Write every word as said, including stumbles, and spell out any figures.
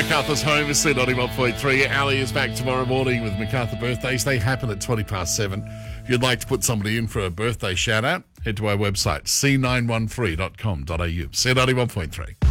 MacArthur's Home is C ninety-one point three. Ali is back tomorrow morning with MacArthur birthdays. They happen at twenty past seven. If you'd like to put somebody in for a birthday shout-out, head to our website, c nine one three dot com dot a u. C ninety-one point three.